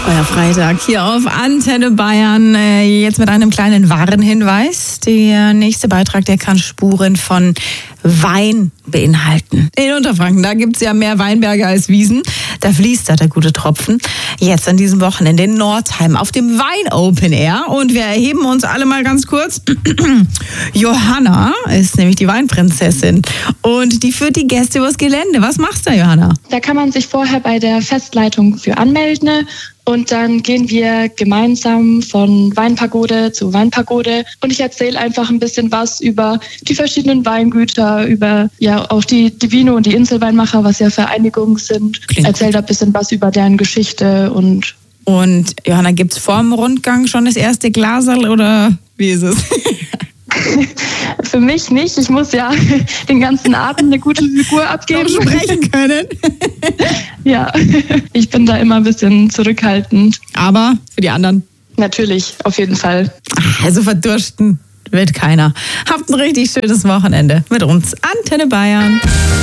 Freitag hier auf Antenne Bayern. Jetzt mit einem kleinen Warnhinweis. Der nächste Beitrag, der kann Spuren von Wein beinhalten. In Unterfranken, da gibt's ja mehr Weinberge als Wiesen. Da fließt da der gute Tropfen. Jetzt an diesem Wochenende in Nordheim auf dem Wein Open Air. Und wir erheben uns alle mal ganz kurz. Johanna ist nämlich die Weinprinzessin. Und die führt die Gäste übers Gelände. Was machst du da, Johanna? Da kann man sich vorher bei der Festleitung für anmelden. Und dann gehen wir gemeinsam von Weinpagode zu Weinpagode. Und ich erzähle einfach ein bisschen was über die verschiedenen Weingüter, über ja auch die Divino und die Inselweinmacher, was ja Vereinigungen sind. Erzähle da ein bisschen was über deren Geschichte. Und Johanna, gibt's vorm Rundgang schon das erste Glaserl oder wie ist es? Für mich nicht. Ich muss ja den ganzen Abend eine gute Figur abgeben. Und sprechen können. Ja, ich bin da immer ein bisschen zurückhaltend. Aber für die anderen? Natürlich, auf jeden Fall. Also verdursten wird keiner. Habt ein richtig schönes Wochenende mit uns. Antenne Bayern.